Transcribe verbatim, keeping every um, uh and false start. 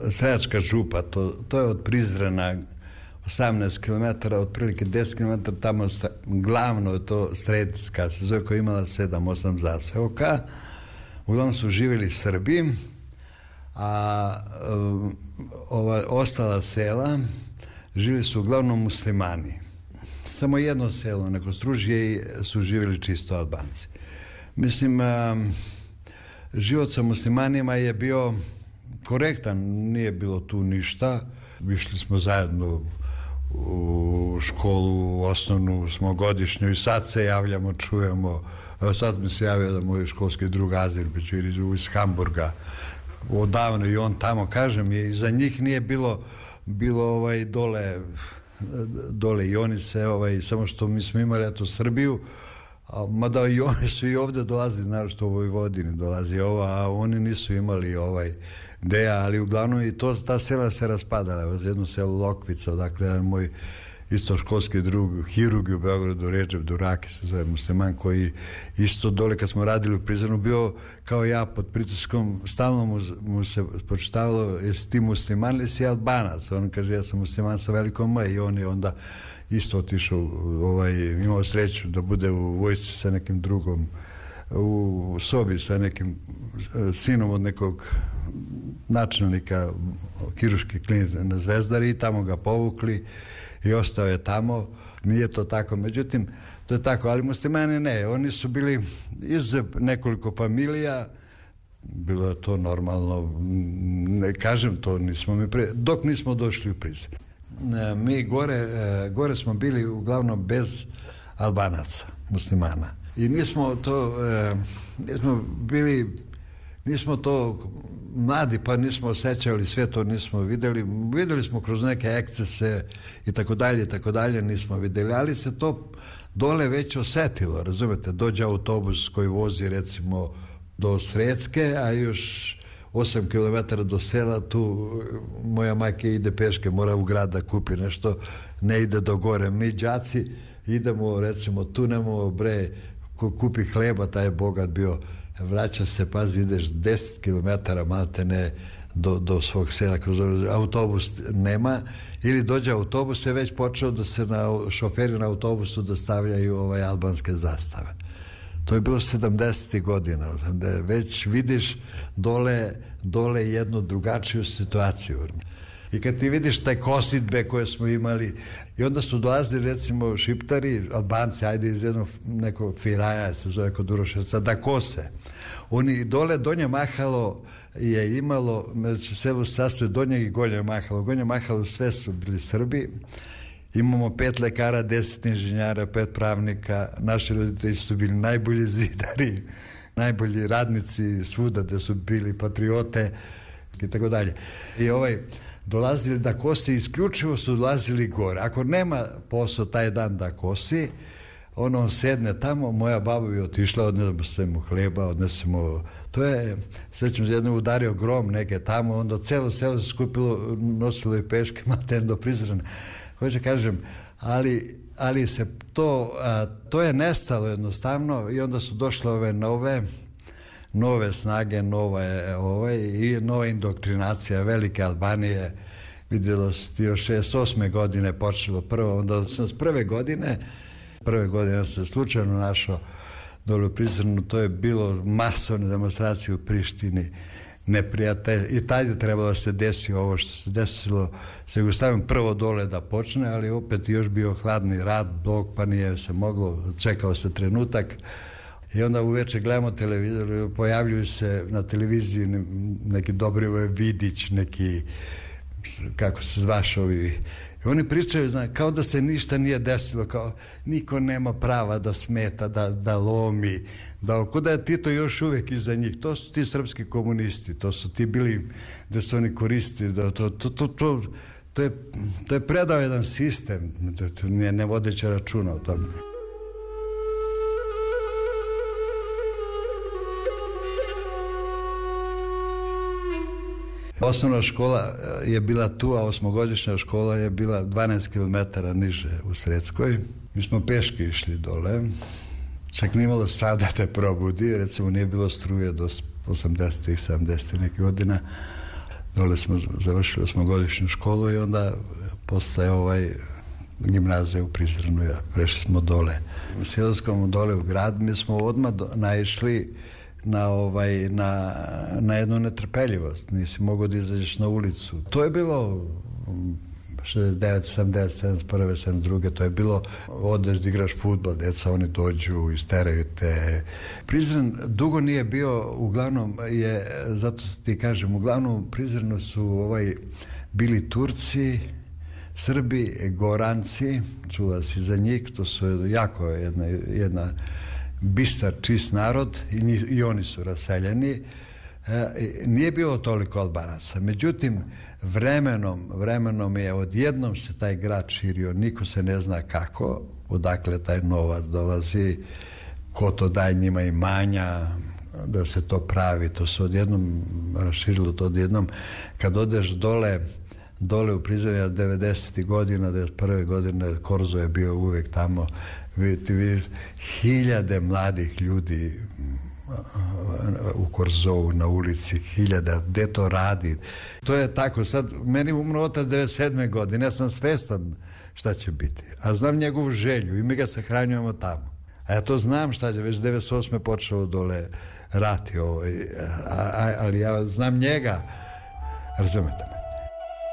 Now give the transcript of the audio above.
Srejačka župa, to, to je od Prizrena osamnaest kilometara, otprilike deset kilometara, tamo sta, glavno je to Sredska, se zove, koja je imala sedam osam zaseoka. Uglavnom su živjeli Srbi, a ova ostala sela živjeli su uglavnom muslimani. Samo jedno selo na Kostružje su živjeli čisto Albanci. Mislim, život sa muslimanima je bio korektan, nije bilo tu ništa. Išli smo zajedno u školu, osnovnu smo godišnju i sad se javljamo, čujemo. Sad mi se javio da moj školski drug Azir Bećiri iz Hamburga, odavno i on tamo, kažem, i za njih nije bilo bilo ovaj dole dole i oni se, ovaj, samo što mi smo imali eto Srbiju, a, mada i oni su i ovde dolazili, naravno u Vojvodini dolazi ova, a oni nisu imali ovaj ideja, ali uglavnom i to, ta sela se raspadala. Jedno selo Lokvica, odakle jedan moj isto školski drug, hirurg u Beogradu, Redžep Duraki se zove, musliman, koji isto dole kad smo radili u Prizrenu bio kao ja pod pritiskom, stalno mu, mu se počitavalo, jesi ti musliman ili si Albanac? On kaže, ja sam musliman sa velikom M, i on je onda isto otišao, ovaj, imao sreću da bude u vojsci sa nekim drugom, u sobi sa nekim sinom od nekog načelnika kirurške klinike na Zvezdari, i tamo ga povukli i ostao je tamo. Nije to tako, međutim to je tako, ali muslimani ne, oni su bili iz nekoliko familija, bilo je to normalno, ne kažem to, nismo mi pre, dok nismo došli u Prizren. Mi gore, gore smo bili uglavnom bez Albanaca, muslimana, i nismo to nismo bili nismo to mladi, pa nismo osjećali, sve to nismo videli. Videli smo kroz neke ekscese i tako dalje i tako dalje, nismo videli, ali se to dole već osetilo, razumete, dođe autobus koji vozi recimo do Sredske, a još osam kilometara do sela, tu moja majka ide peške, mora u grad da kupi nešto, ne ide do gore. Mi đaci idemo, recimo, tu nemo, bre, ko kupi hleba, taj je bogat bio, vraća se, pazi, ideš deset kilometara malte ne do, do svog sela, kroz autobus nema, ili dođe autobus, je već počeo da se na šoferi na autobusu da stavljaju ovaj albanske zastave. To je bilo sedamdesetih godina, da već vidiš dole, dole jednu drugačiju situaciju. I kad ti vidiš taj kosidbe koje smo imali, i onda su dolazili recimo Šiptari, Albanci, ajde iz jednog nekog Firaja se zove kod Uroševca, da kose. Oni dole Donje Mahalo je imalo, znači selo se sastoji Donje i Gornje Mahalo. Gornje Mahalo sve su bili Srbi. Imamo pet lekara, deset inženjera, pet pravnika. Naši roditelji su bili najbolji zidari, najbolji radnici svuda, da su bili patriote i tako dalje. I ovaj dolazili da kosi, isključivo su dolazili gore. Ako nema posao taj dan da kosi, ono on sedne tamo, moja baba bi otišla, odnesemo hleba, odnesemo, to je, sećam se, jednom udario grom neke tamo, onda celo selo se skupilo, nosilo i peške, maten do Prizrena. Hoće kažem, ali, ali se to, a, to je nestalo jednostavno, i onda su došle ove nove, nove snage, nove, ove, i nova indoktrinacija velike Albanije. Vidjelo se još šezdeset osme godine počelo prvo, onda sam s prve godine, prve godine sam se slučajno našao dole u Prizrenu, to je bilo masovne demonstracije u Prištini, neprijatelj, i tad je trebalo da se desi ovo što se desilo sa Jugoslavijom, prvo dole da počne, ali opet još bio hladni rat, dok pa nije se moglo, čekao se trenutak. I onda uveče gledamo televizor, pojavljuju se na televiziji neki Dobrivoje Vidić, neki, kako se zvaš ovi, i oni pričaju, zna, kao da se ništa nije desilo, kao niko nema prava da smeta, da, da lomi, da kuda je Tito još uvijek iza njih. To su ti srpski komunisti, to su ti bili gde su oni koristili, da to, to, to, to, to, je, to je predao jedan sistem, ne, ne vodeći računa o tome. Osnovna škola je bila tu, a osmogodišnja škola je bila dvanaest kilometara niže u Sredskoj. Mi smo peške išli dole, čak nije imalo sad da te probudi, recimo nije bilo struje do osamdesetih, sedamdesetih nekih godina. Dole smo završili osmogodišnju školu i onda posle ovaj gimnazije u Prizrenu, ja, prešli smo dole. S izlaskom dole u grad mi smo odmah do, naišli na, ovaj, na, na jednu netrpeljivost. Nisi mogao da izađeš na ulicu. To je bilo šezdeset devet, sedamdeset, sedamdeset prve, sedamdeset druge to je bilo, odeš da igraš fudbal, deca, oni dođu, isteraju te. Prizren dugo nije bio, uglavnom je, zato ti kažem, uglavnom u Prizrenu su ovaj, bili Turci, Srbi, Goranci, čula si za njih, to su jako jedna, jedna bistar, čist narod i, i oni su raseljeni. E, nije bilo toliko Albanaca. Međutim, vremenom, vremenom je odjednom se taj grad širio, niko se ne zna kako, odakle taj novac dolazi, ko to daje njima imanja, da se to pravi, to se odjednom raširilo, to odjednom, kad odeš dole, dole u Prizren devedesetih godina, devedeset prve godine, Korzo je bio uvek tamo, ti vidiš hiljade mladih ljudi u Korzovu na ulici, hiljada, gde to radi. To je tako, sad, meni umro otac devedeset sedme godine, ja sam svestan šta će biti, a znam njegovu želju i mi ga sahranjujemo tamo. A ja to znam šta će, već devedeset osme počelo dole rati ovo, a, a, ali ja znam njega, razumete me.